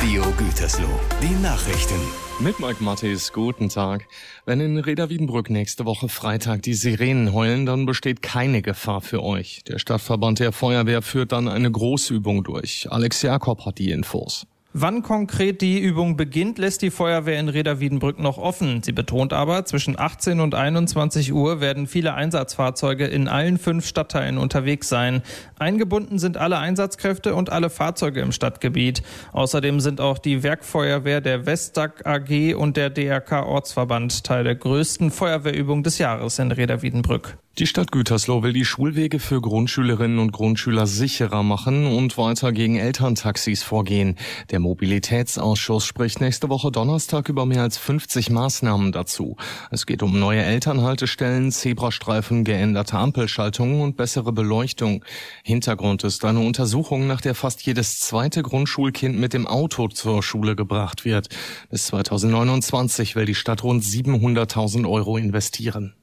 Radio Gütersloh, die Nachrichten. Mit Mike Mattis, guten Tag. Wenn in Reda-Wiedenbrück nächste Woche Freitag die Sirenen heulen, dann besteht keine Gefahr für euch. Der Stadtverband der Feuerwehr führt dann eine Großübung durch. Alex Jakob hat die Infos. Wann konkret die Übung beginnt, lässt die Feuerwehr in Reda-Wiedenbrück noch offen. Sie betont aber, zwischen 18 und 21 Uhr werden viele Einsatzfahrzeuge in allen 5 Stadtteilen unterwegs sein. Eingebunden sind alle Einsatzkräfte und alle Fahrzeuge im Stadtgebiet. Außerdem sind auch die Werkfeuerwehr der Westdag AG und der DRK Ortsverband Teil der größten Feuerwehrübung des Jahres in Reda-Wiedenbrück. Die Stadt Gütersloh will die Schulwege für Grundschülerinnen und Grundschüler sicherer machen und weiter gegen Elterntaxis vorgehen. Der Mobilitätsausschuss spricht nächste Woche Donnerstag über mehr als 50 Maßnahmen dazu. Es geht um neue Elternhaltestellen, Zebrastreifen, geänderte Ampelschaltungen und bessere Beleuchtung. Hintergrund ist eine Untersuchung, nach der fast jedes zweite Grundschulkind mit dem Auto zur Schule gebracht wird. Bis 2029 will die Stadt rund 700.000 € investieren.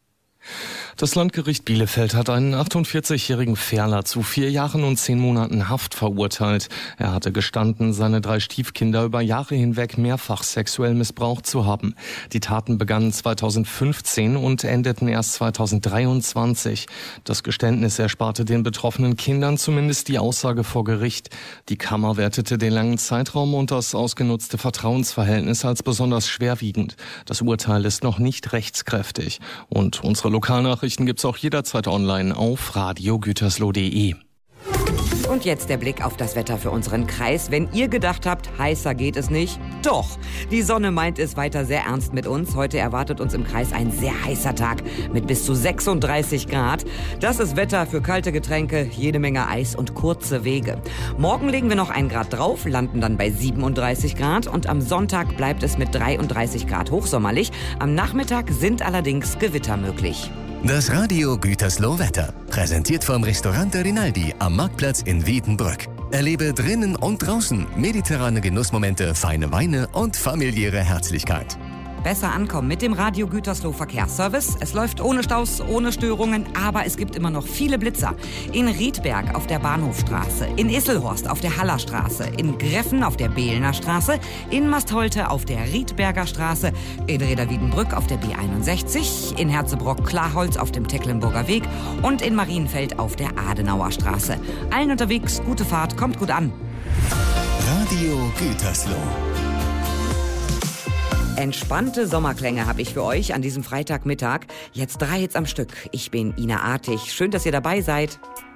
Das Landgericht Bielefeld hat einen 48-jährigen Ferler zu 4 Jahren und 10 Monaten Haft verurteilt. Er hatte gestanden, seine 3 Stiefkinder über Jahre hinweg mehrfach sexuell missbraucht zu haben. Die Taten begannen 2015 und endeten erst 2023. Das Geständnis ersparte den betroffenen Kindern zumindest die Aussage vor Gericht. Die Kammer wertete den langen Zeitraum und das ausgenutzte Vertrauensverhältnis als besonders schwerwiegend. Das Urteil ist noch nicht rechtskräftig. Und unsere Lokalnachrichten gibt's auch jederzeit online auf radiogütersloh.de. Und jetzt der Blick auf das Wetter für unseren Kreis. Wenn ihr gedacht habt, heißer geht es nicht, doch. Die Sonne meint es weiter sehr ernst mit uns. Heute erwartet uns im Kreis ein sehr heißer Tag mit bis zu 36 Grad. Das ist Wetter für kalte Getränke, jede Menge Eis und kurze Wege. Morgen legen wir noch 1 Grad drauf, landen dann bei 37 Grad. Und am Sonntag bleibt es mit 33 Grad hochsommerlich. Am Nachmittag sind allerdings Gewitter möglich. Das Radio Gütersloh Wetter, präsentiert vom Restaurant der Rinaldi am Marktplatz in Wiedenbrück. Erlebe drinnen und draußen mediterrane Genussmomente, feine Weine und familiäre Herzlichkeit. Besser ankommen mit dem Radio Gütersloh Verkehrsservice. Es läuft ohne Staus, ohne Störungen, aber es gibt immer noch viele Blitzer. In Riedberg auf der Bahnhofstraße, in Isselhorst auf der Hallerstraße, in Greffen auf der Behlener Straße, in Mastholte auf der Riedberger Straße, in Reda-Wiedenbrück auf der B61, in Herzebrock-Klarholz auf dem Tecklenburger Weg und in Marienfeld auf der Adenauer Straße. Allen unterwegs, gute Fahrt, kommt gut an. Radio Gütersloh. Entspannte Sommerklänge habe ich für euch an diesem Freitagmittag. Jetzt 3 Hits am Stück. Ich bin Ina Artig. Schön, dass ihr dabei seid.